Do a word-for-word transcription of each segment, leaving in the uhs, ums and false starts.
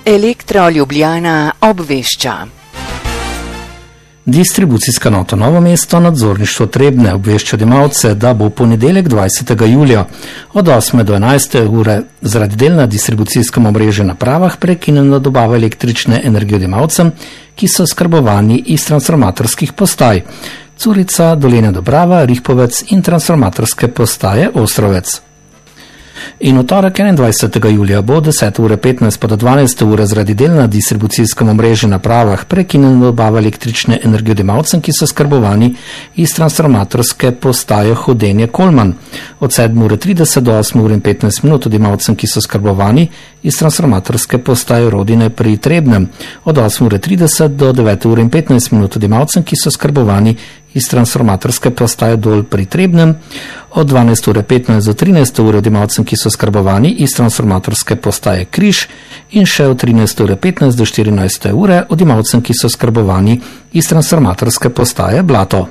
Elektro Ljubljana obvešča. Distribucijska nota Novo mesto nadzorništvo Trebnje obvešča odjemalce, da bo v ponedeljek dvajsetega julija od osme do enajste ure zaradi del na distribucijskem omrežju napravah prekinjena dobava električne energije odjemalcem, ki so oskrbovani iz transformatorskih postaj Curica, Dolenja Dobrava, Rihpovec in transformatorske postaje Ostrovec. In v torek enaindvajsetega julija bo od desete ure petnajst pa do dvanajste ure zaradi del na distribucijskem omrežju napravah prekinjena dobava električne energije odjemalcem, ki so oskrbovani iz transformatorske postaje Hodenje Kolman. Od sedme ure trideset do osme ure in petnajst minut odjemalcem, ki so oskrbovani iz transformatorske postaje Rodine pri Trebnjem. Od osme ure trideset do devete ure in petnajst minut odjemalcem, ki so oskrbovani iz transformatorske postaje Dol pri Trebnjem. Od dvanajste ure petnajst do trinajste ure odjemalcem, ki so oskrbovani iz transformatorske postaje Križ, in še od trinajste ure petnajst do štirinajste ure odjemalcem, ki so oskrbovani iz transformatorske postaje Blato.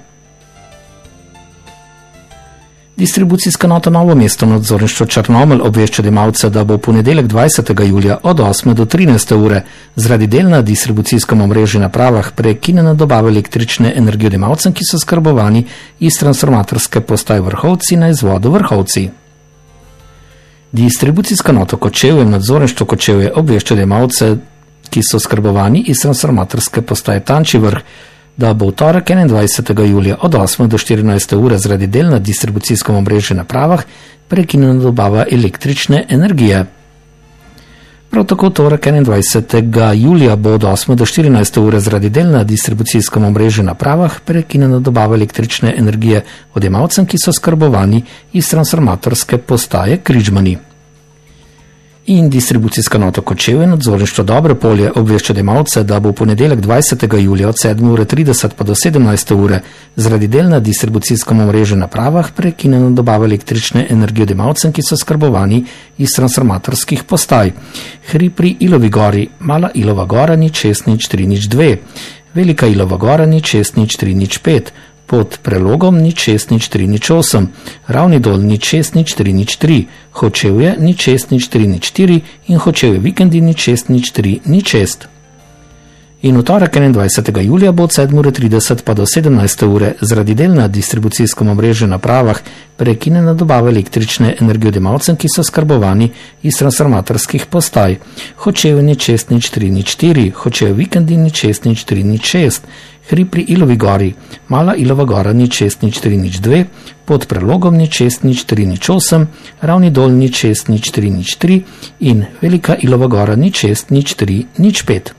Distribucijska nota Novo mesto nadzorništvo Črnomelj obvešča odjemalce, da bo v ponedeljek dvajsetega julija od osme do trinajste ure zaradi del na distribucijskem omrežju napravah prekinjena dobava električne energije odjemalcem, ki so oskrbovani iz transformatorske postaje Vrhovci na izvodu Vrhovci. Distribucijska nota Kočevje nadzorništvo Kočevje obvešča odjemalce, ki so oskrbovani iz transformatorske postaje Tanči Vrh, da bo v torek enaindvajsetega julija od osme do štirinajste ure zaradi del na distribucijskem omrežju napravah prekinjena dobava električne energije. Prav tako v torek enaindvajsetega julija bo od osme do štirinajste ure zaradi del na distribucijskem omrežju napravah prekinjena dobava električne energije odjemalcem, ki so oskrbovani iz transformatorske postaje Križmani. In distribucijska nota Kočevje nadzorništvo Dobre Polje obvešča odjemalce, da bo v ponedeljek dvajsetega julija od sedme ure trideset pa do sedemnajste ure zaradi del na distribucijskem omrežju napravah prekinjena dobava električne energije odjemalcem, ki so oskrbovani iz transformatorskih postaj Hri pri Ilovi Gori, Mala Ilova Gora nič šest nič tri nič dve, Velika Ilova Gora nič šest nič tri nič pet, Pod Prelogom nič šest nič tri nič osem, Ravni Dol nič šest nič tri nič tri, Hočevje nič šest nič tri nič štiri in Hočevje Vikendi nič šest nič tri nič šest. In v torek enaindvajsetega julija bo od sedme ure trideset pa do sedemnajste ure zaradi del na distribucijskem omrežju napravah prekinjena dobava električne energije odjemalcem, ki so oskrbovani iz transformatorskih postaj Hočevje nič šest nič tri nič štiri, Hočevje Vikendi nič šest nič tri nič šest, Hri pri Ilovi Gori, Mala Ilova Gora nič šest nič tri nič dve, Pod Prelogom nič šest nič tri nič osem, Ravni Dol nič šest nič tri nič tri in Velika Ilova Gora nič šest nič tri nič pet.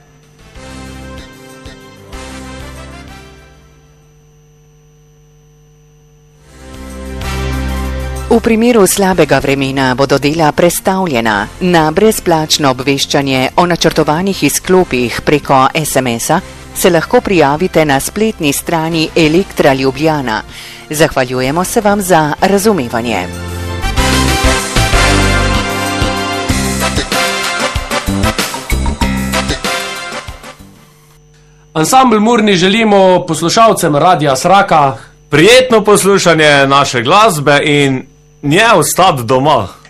V primeru slabega vremena bodo dela prestavljena. Na brezplačno obveščanje o načrtovanih izklopih preko es em es-a se lahko prijavite na spletni strani Elektra Ljubljana. Zahvaljujemo se vam za razumevanje. Ansambl Murni želimo poslušalcem Radia Sraka prijetno poslušanje naše glasbe in ne ostati doma.